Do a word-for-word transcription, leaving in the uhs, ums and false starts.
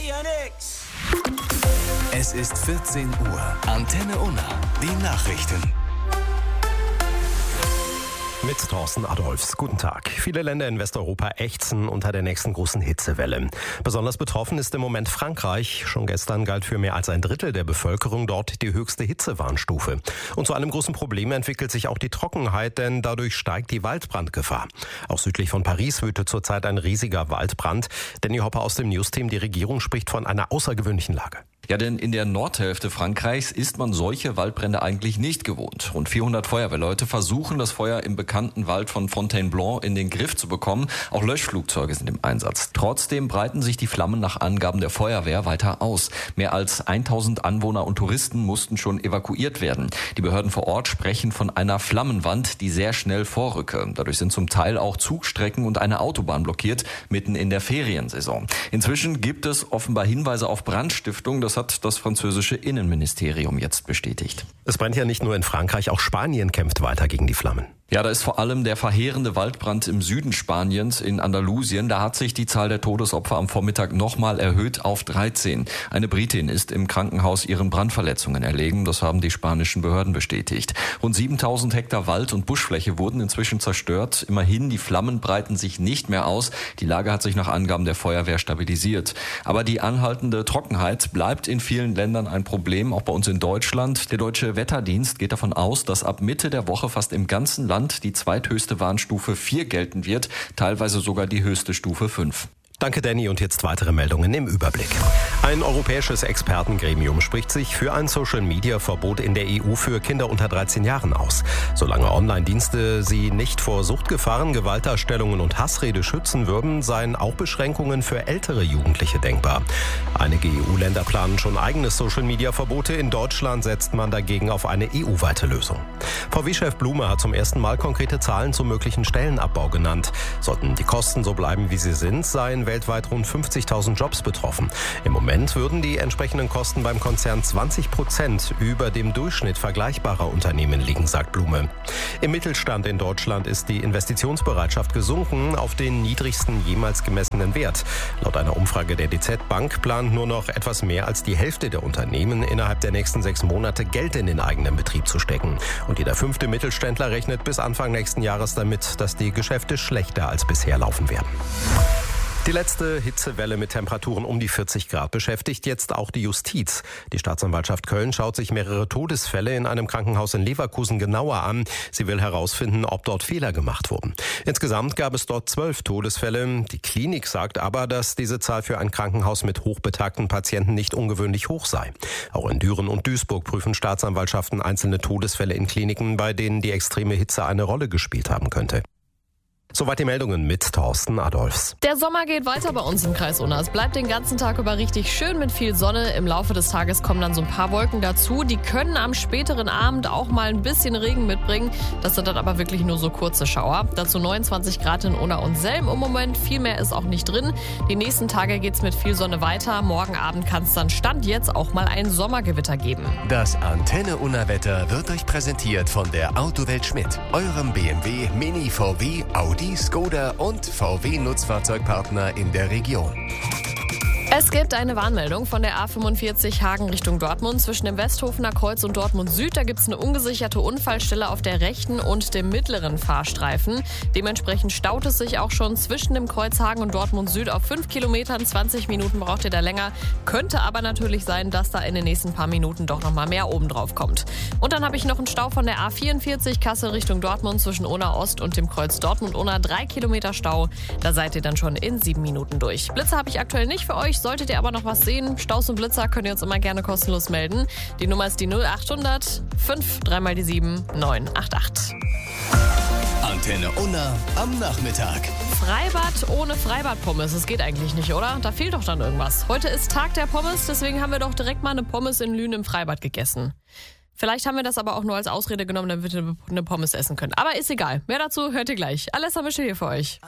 Es ist vierzehn Uhr. Antenne Unna. Die Nachrichten. Mit Thorsten Adolfs. Guten Tag. Viele Länder in Westeuropa ächzen unter der nächsten großen Hitzewelle. Besonders betroffen ist im Moment Frankreich. Schon gestern galt für mehr als ein Drittel der Bevölkerung dort die höchste Hitzewarnstufe. Und zu einem großen Problem entwickelt sich auch die Trockenheit, denn dadurch steigt die Waldbrandgefahr. Auch südlich von Paris wütet zurzeit ein riesiger Waldbrand. Danny Hopper aus dem Newsteam, die Regierung spricht von einer außergewöhnlichen Lage. Ja, denn in der Nordhälfte Frankreichs ist man solche Waldbrände eigentlich nicht gewohnt. Rund vierhundert Feuerwehrleute versuchen, das Feuer im bekannten Wald von Fontainebleau in den Griff zu bekommen. Auch Löschflugzeuge sind im Einsatz. Trotzdem breiten sich die Flammen nach Angaben der Feuerwehr weiter aus. Mehr als tausend Anwohner und Touristen mussten schon evakuiert werden. Die Behörden vor Ort sprechen von einer Flammenwand, die sehr schnell vorrücke. Dadurch sind zum Teil auch Zugstrecken und eine Autobahn blockiert, mitten in der Feriensaison. Inzwischen gibt es offenbar Hinweise auf Brandstiftung. Das hat das französische Innenministerium jetzt bestätigt. Es brennt ja nicht nur in Frankreich, auch Spanien kämpft weiter gegen die Flammen. Ja, da ist vor allem der verheerende Waldbrand im Süden Spaniens in Andalusien. Da hat sich die Zahl der Todesopfer am Vormittag nochmal erhöht auf dreizehn. Eine Britin ist im Krankenhaus ihren Brandverletzungen erlegen. Das haben die spanischen Behörden bestätigt. Rund siebentausend Hektar Wald- und Buschfläche wurden inzwischen zerstört. Immerhin, die Flammen breiten sich nicht mehr aus. Die Lage hat sich nach Angaben der Feuerwehr stabilisiert. Aber die anhaltende Trockenheit bleibt in vielen Ländern ein Problem, auch bei uns in Deutschland. Der Deutsche Wetterdienst geht davon aus, dass ab Mitte der Woche fast im ganzen Land die zweithöchste Warnstufe vier gelten wird, teilweise sogar die höchste Stufe fünf. Danke, Danny. Und jetzt weitere Meldungen im Überblick. Ein europäisches Expertengremium spricht sich für ein Social-Media-Verbot in der E U für Kinder unter dreizehn Jahren aus. Solange Online-Dienste sie nicht vor Suchtgefahren, Gewaltdarstellungen und Hassrede schützen würden, seien auch Beschränkungen für ältere Jugendliche denkbar. Einige E U-Länder planen schon eigene Social-Media-Verbote. In Deutschland setzt man dagegen auf eine E U-weite Lösung. V W-Chef Blume hat zum ersten Mal konkrete Zahlen zum möglichen Stellenabbau genannt. Sollten die Kosten so bleiben, wie sie sind, seien weltweit rund fünfzigtausend Jobs betroffen. Im Moment würden die entsprechenden Kosten beim Konzern zwanzig Prozent über dem Durchschnitt vergleichbarer Unternehmen liegen, sagt Blume. Im Mittelstand in Deutschland ist die Investitionsbereitschaft gesunken auf den niedrigsten jemals gemessenen Wert. Laut einer Umfrage der D Z Bank plant nur noch etwas mehr als die Hälfte der Unternehmen innerhalb der nächsten sechs Monate Geld in den eigenen Betrieb zu stecken. Und jeder fünfte Mittelständler rechnet bis Anfang nächsten Jahres damit, dass die Geschäfte schlechter als bisher laufen werden. Die letzte Hitzewelle mit Temperaturen um die vierzig Grad beschäftigt jetzt auch die Justiz. Die Staatsanwaltschaft Köln schaut sich mehrere Todesfälle in einem Krankenhaus in Leverkusen genauer an. Sie will herausfinden, ob dort Fehler gemacht wurden. Insgesamt gab es dort zwölf Todesfälle. Die Klinik sagt aber, dass diese Zahl für ein Krankenhaus mit hochbetagten Patienten nicht ungewöhnlich hoch sei. Auch in Düren und Duisburg prüfen Staatsanwaltschaften einzelne Todesfälle in Kliniken, bei denen die extreme Hitze eine Rolle gespielt haben könnte. Soweit die Meldungen mit Thorsten Adolfs. Der Sommer geht weiter bei uns im Kreis Unna. Es bleibt den ganzen Tag über richtig schön mit viel Sonne. Im Laufe des Tages kommen dann so ein paar Wolken dazu. Die können am späteren Abend auch mal ein bisschen Regen mitbringen. Das sind dann aber wirklich nur so kurze Schauer. Dazu neunundzwanzig Grad in Unna und Selm im Moment. Viel mehr ist auch nicht drin. Die nächsten Tage geht's mit viel Sonne weiter. Morgen Abend kann es dann Stand jetzt auch mal ein Sommergewitter geben. Das Antenne Unna Wetter wird euch präsentiert von der Autowelt Schmidt, eurem B M W, Mini, V W, Audi, Skoda und V W-Nutzfahrzeugpartner in der Region. Es gibt eine Warnmeldung von der A fünfundvierzig Hagen Richtung Dortmund. Zwischen dem Westhofener Kreuz und Dortmund Süd, da gibt es eine ungesicherte Unfallstelle auf der rechten und dem mittleren Fahrstreifen. Dementsprechend staut es sich auch schon zwischen dem Kreuz Hagen und Dortmund Süd auf fünf Kilometern. zwanzig Minuten braucht ihr da länger. Könnte aber natürlich sein, dass da in den nächsten paar Minuten doch noch mal mehr oben drauf kommt. Und dann habe ich noch einen Stau von der A vierundvierzig Kassel Richtung Dortmund zwischen Unna Ost und dem Kreuz Dortmund-Unna. Drei Kilometer Stau. Da seid ihr dann schon in sieben Minuten durch. Blitze habe ich aktuell nicht für euch. Solltet ihr aber noch was sehen, Staus und Blitzer, könnt ihr uns immer gerne kostenlos melden. Die Nummer ist die null achthundert fünf drei mal die sieben neun acht acht. Antenne Unna am Nachmittag. Freibad ohne Freibad-Pommes. Das geht eigentlich nicht, oder? Da fehlt doch dann irgendwas. Heute ist Tag der Pommes, deswegen haben wir doch direkt mal eine Pommes in Lünen im Freibad gegessen. Vielleicht haben wir das aber auch nur als Ausrede genommen, damit wir eine Pommes essen können. Aber ist egal. Mehr dazu hört ihr gleich. Alessa Mischel hier für euch.